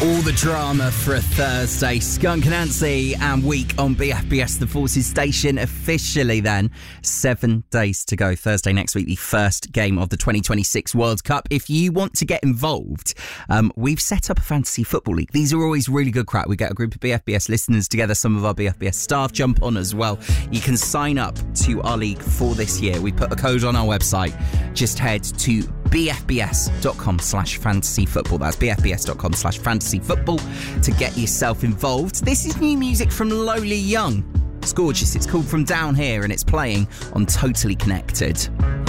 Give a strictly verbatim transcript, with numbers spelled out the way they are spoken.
All the drama for a Thursday. Skunk Anansi and Week on B F B S, the Forces station. Officially then, seven days to go. Thursday next week, the first game of the twenty twenty-six World Cup. If you want to get involved, um, we've set up a fantasy football league. These are always really good crack. We get a group of B F B S listeners together. Some of our B F B S staff jump on as well. You can sign up to our league for this year. We put a code on our website. Just head to bfbs.com slash fantasy football. That's bfbs.com slash fantasy football to get yourself involved. This is new music from Lowly Young. It's gorgeous. It's called From Down Here and it's playing on Totally Connected.